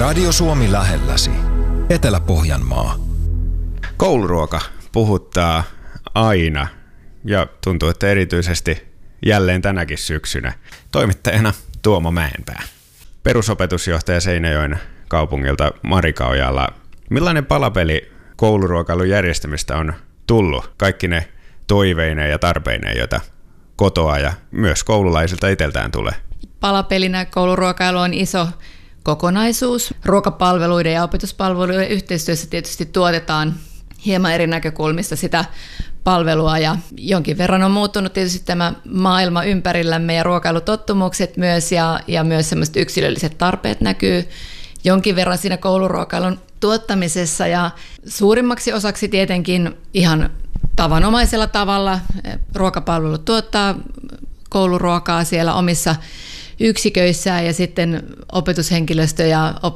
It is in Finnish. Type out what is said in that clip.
Radio Suomi lähelläsi. Etelä-Pohjanmaa. Kouluruoka puhuttaa aina ja tuntuu, että erityisesti jälleen tänäkin syksynä. Toimittajana Tuomo Mäenpää. Perusopetusjohtaja Seinäjoen kaupungilta Marika Ojala. Millainen palapeli kouluruokailun järjestämistä on tullut? Kaikki ne toiveineen ja tarpeineen, joita kotoa ja myös koululaisilta itseltään tulee. Palapelinä kouluruokailu on iso kokonaisuus. Ruokapalveluiden ja opetuspalveluiden yhteistyössä tietysti tuotetaan hieman eri näkökulmista sitä palvelua ja jonkin verran on muuttunut tietysti tämä maailma ympärillämme ja ruokailutottumukset myös ja myös sellaiset yksilölliset tarpeet näkyy jonkin verran siinä kouluruokailun tuottamisessa ja suurimmaksi osaksi tietenkin ihan tavanomaisella tavalla ruokapalvelut tuottaa kouluruokaa siellä omissa yksiköissään ja sitten opetushenkilöstö ja